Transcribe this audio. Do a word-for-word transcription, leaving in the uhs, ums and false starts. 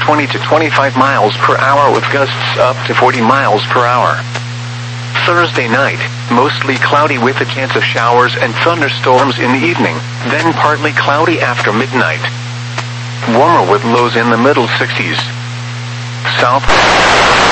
twenty to twenty-five miles per hour with gusts up to forty miles per hour. Thursday night, mostly cloudy with a chance of showers and thunderstorms in the evening, then partly cloudy after midnight. Warmer with lows in the middle sixties. South.